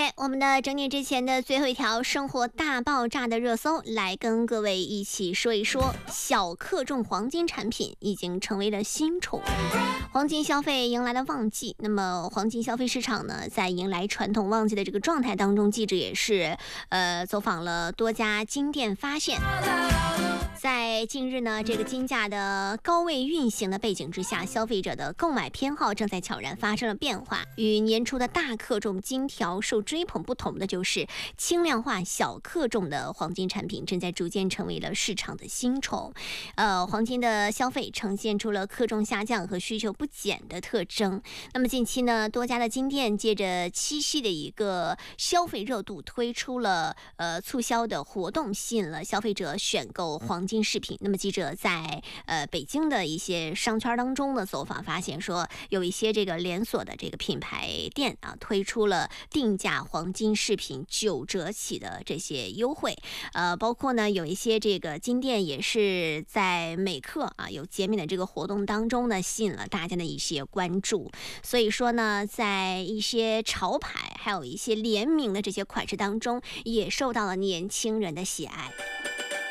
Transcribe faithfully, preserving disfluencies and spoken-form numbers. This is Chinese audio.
OK， 我们的整点之前的最后一条生活大爆炸的热搜，来跟各位一起说一说，小克重黄金产品已经成为了新宠。黄金消费迎来了旺季，那么黄金消费市场呢，在迎来传统旺季的这个状态当中，记者也是呃走访了多家金店，发现在近日呢，这个金价的高位运行的背景之下，消费者的购买偏好正在悄然发生了变化。与年初的大克重金条受追捧不同的，就是轻量化小克重的黄金产品正在逐渐成为了市场的新宠。呃，黄金的消费呈现出了克重下降和需求不减的特征。那么近期呢，多家的金店借着七夕的一个消费热度，推出了呃促销的活动，吸引了消费者选购黄金饰品。那么记者在呃北京的一些商圈当中呢走访发现说，有一些这个连锁的这个品牌店啊，推出了定价黄金饰品九折起的这些优惠。呃，包括呢有一些这个金店也是在美克啊有减免的这个活动当中呢，吸引了大家的一些关注。所以说呢，在一些潮牌还有一些联名的这些款式当中，也受到了年轻人的喜爱。